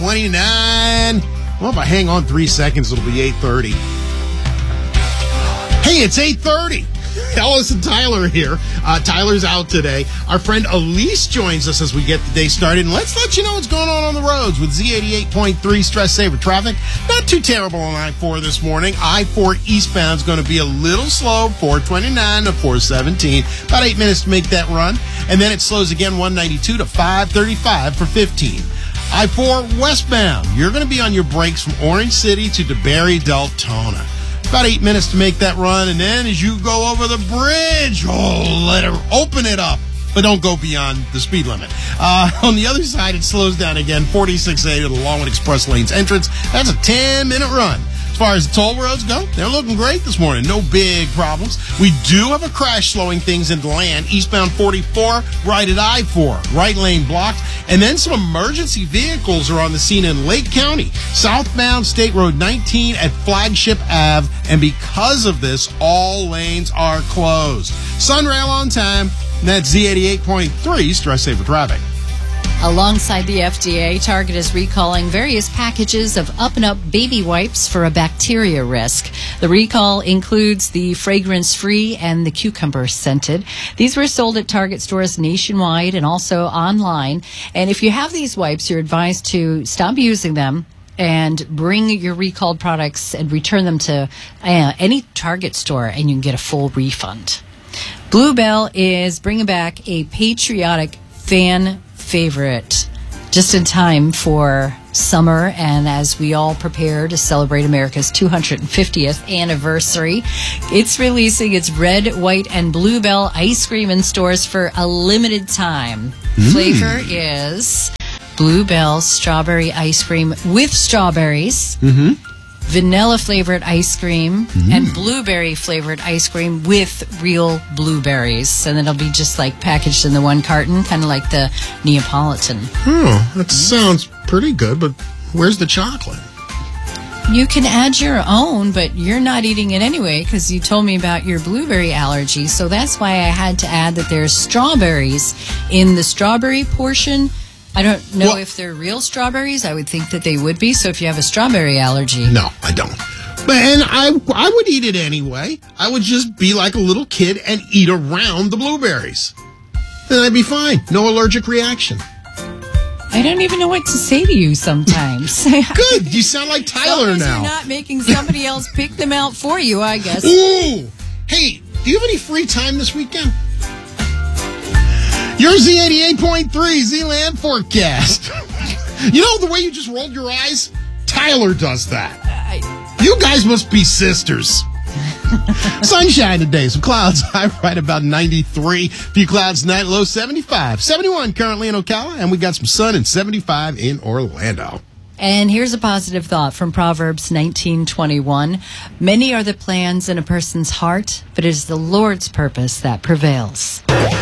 29. Well, if I hang on 3 seconds, it'll be 8:30. Hey, it's 8:30. Ellis and Tyler here. Tyler's out today. Our friend Elise joins us as we get the day started. And let's let you know what's going on the roads with Z88.3 Stress Saver traffic. Not too terrible on I-4 this morning. I-4 eastbound is going to be a little slow, 429 to 417. About 8 minutes to make that run. And then it slows again, 192 to 535 for 15. I-4 westbound, you're going to be on your brakes from Orange City to DeBerry Deltona. About 8 minutes to make that run, and then as you go over the bridge, let her open it up, but don't go beyond the speed limit. On the other side, it slows down again, 46A to the Longwood Express Lanes entrance. That's a 10-minute run. As far as the toll roads go, they're looking great this morning. No big problems. We do have a crash slowing things into land. Eastbound 44, right at I-4. Right lane blocked. And then some emergency vehicles are on the scene in Lake County. Southbound State Road 19 at Flagship Ave. And because of this, all lanes are closed. Sunrail on time. And that's Z88.3 Stress Saver Traffic. Alongside the FDA, Target is recalling various packages of Up&Up baby wipes for a bacteria risk. The recall includes the fragrance-free and the cucumber-scented. These were sold at Target stores nationwide and also online. And if you have these wipes, you're advised to stop using them and bring your recalled products and return them to any Target store, and you can get a full refund. Bluebell is bringing back a patriotic fan favorite just in time for summer, and as we all prepare to celebrate America's 250th anniversary, it's releasing its red, white, and bluebell ice cream in stores for a limited time. Flavor is bluebell strawberry ice cream with strawberries, vanilla flavored ice cream, and blueberry flavored ice cream with real blueberries. And it'll be just like packaged in the one carton, kind of like the Neapolitan. Oh, that sounds pretty good, but where's the chocolate? You can add your own, but you're not eating it anyway because you told me about your blueberry allergy. So that's why I had to add that there's strawberries in the strawberry portion. I don't know if they're real strawberries. I would think that they would be. So if you have a strawberry allergy. No, I don't. And I would eat it anyway. I would just be like a little kid and eat around the blueberries. Then I'd be fine. No allergic reaction. I don't even know what to say to you sometimes. Good. You sound like Tyler now. You're not making somebody else pick them out for you, I guess. Ooh. Hey, do you have any free time this weekend? Your Z88.3 Z-Land forecast. You know the way you just rolled your eyes? Tyler does that. You guys must be sisters. Sunshine today, some clouds, high right about 93. Few clouds tonight, low 75. 71 currently in Ocala, and we got some sun and 75 in Orlando. And here's a positive thought from Proverbs 19:21. Many are the plans in a person's heart, but it is the Lord's purpose that prevails.